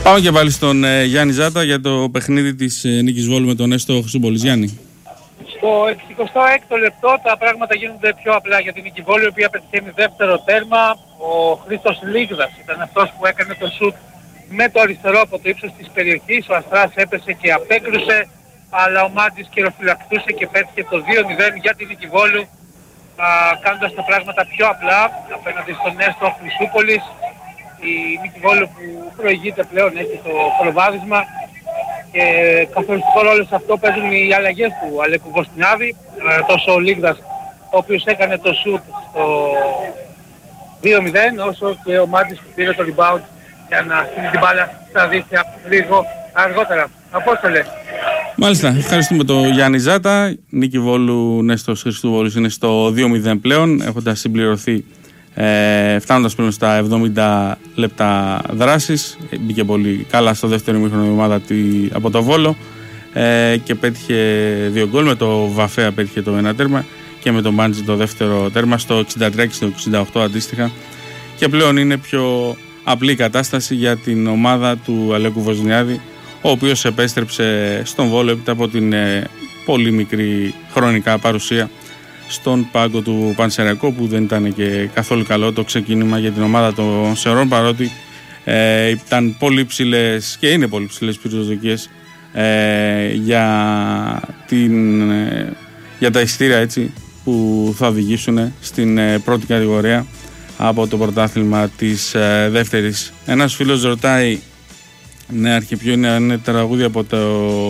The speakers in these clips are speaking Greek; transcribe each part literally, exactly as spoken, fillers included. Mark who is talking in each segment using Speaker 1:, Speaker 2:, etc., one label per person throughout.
Speaker 1: Πάμε και πάλι στον ε, Γιάννη Ζάτα για το παιχνίδι της ε, νίκης Βόλου με τον Έστω Χρυσούπολης. Γιάννη.
Speaker 2: Στο εξηκοστό έκτο λεπτό τα πράγματα γίνονται πιο απλά για την νίκη Βόλου, η οποία πετυχαίνει δεύτερο τέρμα. Ο Χρήστος Λίγδας ήταν αυτός που έκανε το σουτ με το αριστερό από το ύψος της περιοχής. Ο Αστράς έπεσε και απέκρουσε, αλλά ο Μάντζης καιροφυλακτούσε και πέτυχε το δύο μηδέν για την νίκη Βόλου, κάνοντας τα πράγματα πιο απλά απέναντι στον Έστω Χρυσούπολης. Η νίκη Βόλου που προηγείται πλέον έχει το προβάδισμα και καθοριστικό ρόλο σε αυτό παίζουν οι αλλαγές του Αλέκου Βοστινιάδη, τόσο ο Λίγδας ο οποίος έκανε το σουτ στο δύο μηδέν, όσο και ο Μάντης που πήρε το rebound για να στείλει την μπάλα στα δίχτυα λίγο αργότερα. Απόστολε.
Speaker 1: Μάλιστα, ευχαριστούμε τον Γιάννη Ζάτα. Νίκη Βόλου, Νέστος Χριστούβολης είναι στο δύο μηδέν πλέον, έχοντας συμπληρωθεί ε, φτάνοντας πλέον στα εβδομήντα λεπτά δράσης. Μπήκε πολύ καλά στο δεύτερο ημίχρονο η ομάδα από το Βόλο ε, και πέτυχε δύο γκολ. Με το Βαφέα πέτυχε το ένα τέρμα και με το Μάντζι το δεύτερο τέρμα στο εξήντα τρία και στο εξήντα οκτώ αντίστοιχα. Και πλέον είναι πιο απλή κατάσταση για την ομάδα του Αλέκου Βοστινιάδη, ο οποίος επέστρεψε στον Βόλο έπειτα από την ε, πολύ μικρή χρονικά παρουσία στον πάγκο του Πανσεραϊκού, που δεν ήταν και καθόλου καλό το ξεκίνημα για την ομάδα των Σερών, παρότι ε, ήταν πολύ ψηλές και είναι πολύ ψηλές προσδοκίες ε, για, την, ε, για τα εισιτήρια έτσι, που θα οδηγήσουν στην ε, πρώτη κατηγορία από το πρωτάθλημα της ε, δεύτερης. Ένας φίλος ρωτάει, ναι, αρχή ποιο είναι, είναι τραγούδι από το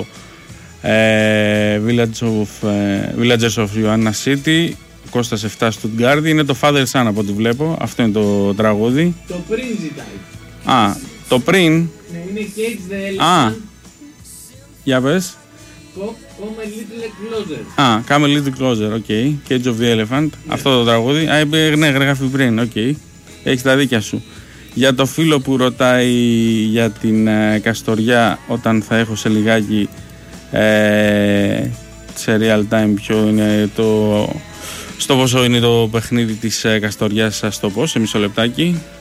Speaker 1: ε, Village of, ε, Villagers of Ioanna City, Κώστας επτά Stuttgart. Είναι το Father Son από ό,τι βλέπω. Αυτό είναι το τραγούδι.
Speaker 3: Το πριν ζητάει.
Speaker 1: Α, το πριν.
Speaker 3: Ναι, είναι Cage the Elephant.
Speaker 1: Α, για πες.
Speaker 3: Come a little closer.
Speaker 1: Α, Come a little closer, οκ. Okay. Cage of the Elephant. Yeah. Αυτό το τραγούδι. Α, ναι, γράφει πριν, οκ. Okay. Έχεις τα δίκια σου. Για το φίλο που ρωτάει για την ε, Καστοριά, όταν θα έχω σε λιγάκι ε, σε real time ποιο είναι το, στο πόσο είναι το παιχνίδι της ε, Καστοριάς, σας το πω σε μισό λεπτάκι.